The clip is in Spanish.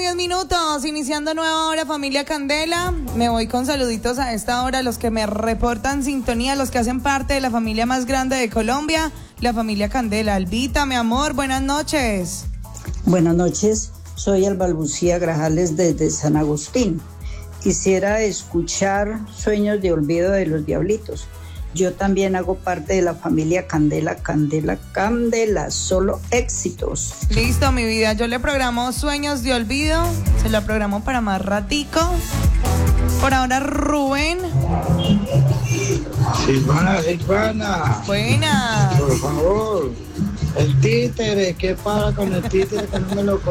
10 minutos, iniciando nueva hora, familia Candela. Me voy con saluditos a esta hora, los que me reportan sintonía, los que hacen parte de la familia más grande de Colombia, la familia Candela. Albita, mi amor, buenas noches. Buenas noches, soy Alba Lucía Grajales desde San Agustín. Quisiera escuchar Sueños de Olvido de los Diablitos. Yo también hago parte de la familia Candela, Candela, Candela, solo éxitos. Listo, mi vida, yo le programo Sueños de Olvido, se lo programo para más ratico. Por ahora, Rubén. Silvana. Buena. Por favor, el títere, ¿qué pasa con el títere que no me lo